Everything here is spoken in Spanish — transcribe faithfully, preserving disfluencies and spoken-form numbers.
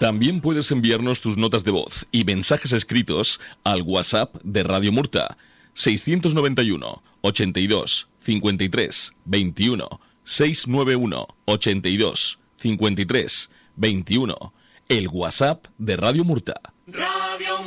También puedes enviarnos tus notas de voz y mensajes escritos al WhatsApp de Radio Murta, seiscientos noventa y uno, ochenta y dos, cincuenta y tres, veintiuno, seiscientos noventa y uno, ochenta y dos, cincuenta y tres, veintiuno, el WhatsApp de Radio Murta. Radio